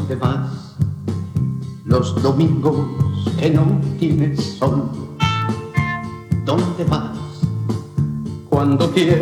¿Dónde vas los domingos que no tienes sol? ¿Dónde vas cuando quieres